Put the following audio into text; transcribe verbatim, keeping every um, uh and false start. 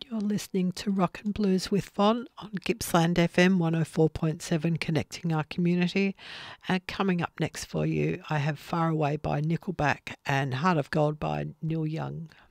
You're listening to Rock and Blues with Von on Gippsland F M one oh four point seven, connecting our community. And coming up next for you, I have Far Away by Nickelback and Heart of Gold by Neil Young.